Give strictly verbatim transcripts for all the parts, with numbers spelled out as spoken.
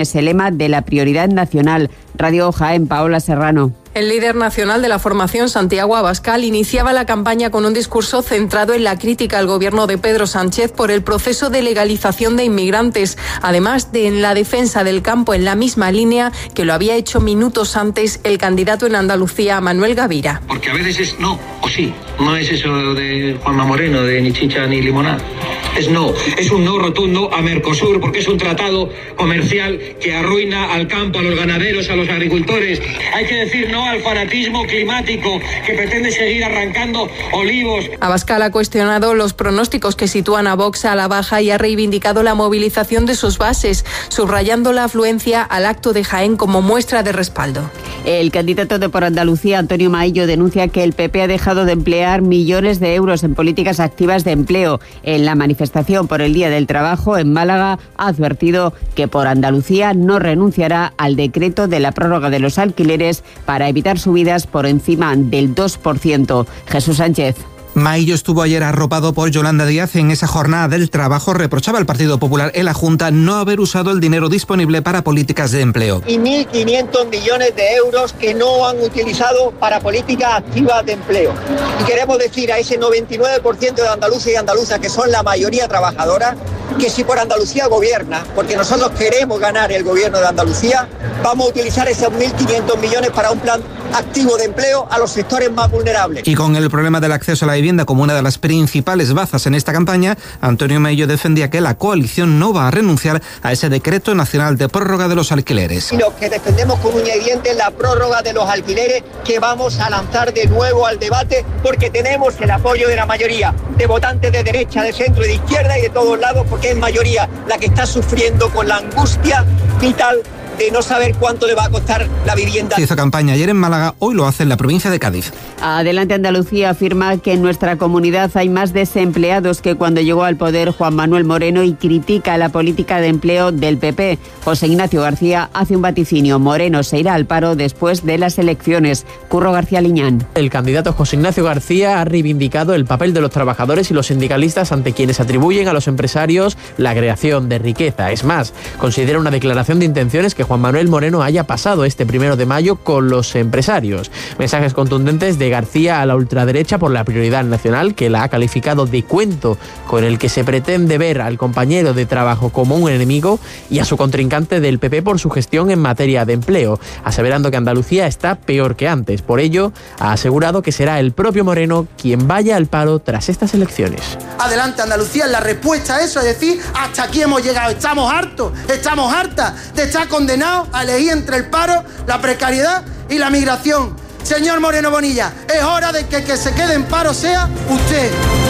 Es el lema de la prioridad nacional. Radio Jaén, Paola Serrano. El líder nacional de la formación, Santiago Abascal, iniciaba la campaña con un discurso centrado en la crítica al gobierno de Pedro Sánchez por el proceso de legalización de inmigrantes, además de en la defensa del campo en la misma línea que lo había hecho minutos antes el candidato en Andalucía, Manuel Gavira. Porque a veces es no o sí, no es eso de Juanma Moreno, de ni chicha ni limonada. Es no, es un no rotundo a Mercosur, porque es un tratado comercial que arruina al campo, a los ganaderos, a los agricultores. Hay que decir no al fanatismo climático que pretende seguir arrancando olivos. Abascal ha cuestionado los pronósticos que sitúan a Vox a la baja y ha reivindicado la movilización de sus bases, subrayando la afluencia al acto de Jaén como muestra de respaldo. El candidato de Por Andalucía, Antonio Maillo, denuncia que el P P ha dejado de emplear millones de euros en políticas activas de empleo. En la manifestación por el Día del Trabajo en Málaga ha advertido que Por Andalucía no renunciará al decreto de la prórroga de los alquileres para evitar subidas por encima del dos por ciento. Jesús Sánchez. Maillo estuvo ayer arropado por Yolanda Díaz en esa jornada del trabajo. Reprochaba al Partido Popular en la Junta no haber usado el dinero disponible para políticas de empleo. Y mil quinientos millones de euros que no han utilizado para políticas activas de empleo. Y queremos decir a ese noventa y nueve por ciento de andaluces y andaluzas, que son la mayoría trabajadora, que si Por Andalucía gobierna, porque nosotros queremos ganar el gobierno de Andalucía, vamos a utilizar esos mil quinientos millones para un plan activo de empleo a los sectores más vulnerables. Y con el problema del acceso a la vivienda como una de las principales bazas en esta campaña, Antonio Maillo defendía que la coalición no va a renunciar a ese decreto nacional de prórroga de los alquileres. Y lo que defendemos con uña y dientes es la prórroga de los alquileres, que vamos a lanzar de nuevo al debate, porque tenemos el apoyo de la mayoría de votantes de derecha, de centro y de izquierda y de todos lados, porque es mayoría la que está sufriendo con la angustia vital de no saber cuánto le va a costar la vivienda. Se hizo campaña ayer en Málaga, hoy lo hace en la provincia de Cádiz. Adelante Andalucía afirma que en nuestra comunidad hay más desempleados que cuando llegó al poder Juan Manuel Moreno y critica la política de empleo del P P. José Ignacio García hace un vaticinio. Moreno se irá al paro después de las elecciones. Curro García Liñán. El candidato José Ignacio García ha reivindicado el papel de los trabajadores y los sindicalistas ante quienes atribuyen a los empresarios la creación de riqueza. Es más, considera una declaración de intenciones que Juan Manuel Moreno haya pasado este primero de mayo con los empresarios. Mensajes contundentes de García a la ultraderecha por la prioridad nacional, que la ha calificado de cuento con el que se pretende ver al compañero de trabajo como un enemigo, y a su contrincante del P P por su gestión en materia de empleo, aseverando que Andalucía está peor que antes. Por ello, ha asegurado que será el propio Moreno quien vaya al paro tras estas elecciones. Adelante Andalucía, la respuesta a eso es decir, hasta aquí hemos llegado, estamos hartos, estamos hartas de estar condenados a elegir entre el paro, la precariedad y la migración. Señor Moreno Bonilla, es hora de que el que se quede en paro sea usted.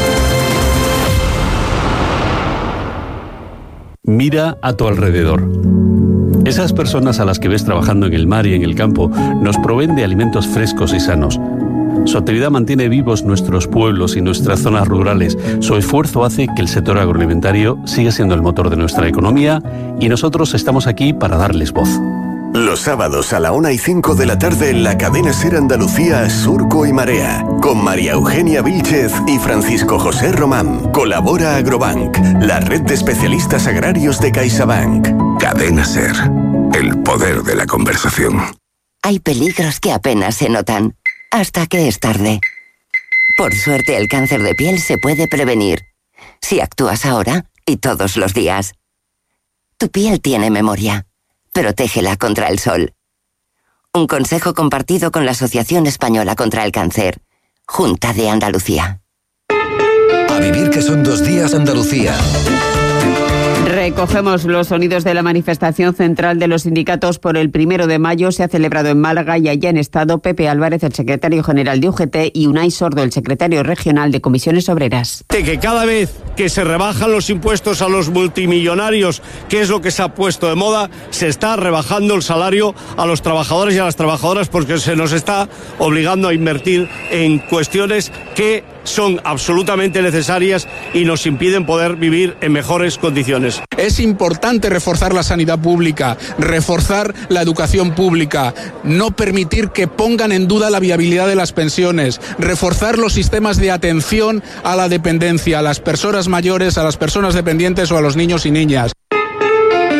Mira a tu alrededor. Esas personas a las que ves trabajando en el mar y en el campo nos proveen de alimentos frescos y sanos. Su actividad mantiene vivos nuestros pueblos y nuestras zonas rurales. Su esfuerzo hace que el sector agroalimentario siga siendo el motor de nuestra economía, y nosotros estamos aquí para darles voz. Los sábados a la una y cinco de la tarde en la cadena SER Andalucía, Surco y Marea, con María Eugenia Vílchez y Francisco José Román. Colabora Agrobank, la red de especialistas agrarios de CaixaBank. Cadena SER, el poder de la conversación. Hay peligros que apenas se notan, hasta que es tarde. Por suerte, el cáncer de piel se puede prevenir, si actúas ahora y todos los días. Tu piel tiene memoria. Protégela contra el sol. Un consejo compartido con la Asociación Española contra el Cáncer. Junta de Andalucía. A vivir que son dos días Andalucía. Recogemos los sonidos de la manifestación central de los sindicatos por el primero de mayo. Se ha celebrado en Málaga y allí han estado Pepe Álvarez, el secretario general de U G T, y Unai Sordo, el secretario regional de Comisiones Obreras. Que cada vez que se rebajan los impuestos a los multimillonarios, que es lo que se ha puesto de moda, se está rebajando el salario a los trabajadores y a las trabajadoras, porque se nos está obligando a invertir en cuestiones que son absolutamente necesarias y nos impiden poder vivir en mejores condiciones. Es importante reforzar la sanidad pública, reforzar la educación pública, no permitir que pongan en duda la viabilidad de las pensiones, reforzar los sistemas de atención a la dependencia, a las personas mayores, a las personas dependientes o a los niños y niñas.